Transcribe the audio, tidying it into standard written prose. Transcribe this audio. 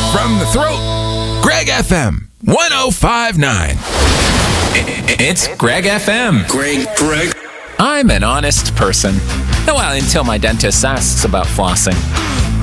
from the throat, Greg FM 1059. It's Greg FM. Greg. I'm an honest person. Well, until my dentist asks about flossing.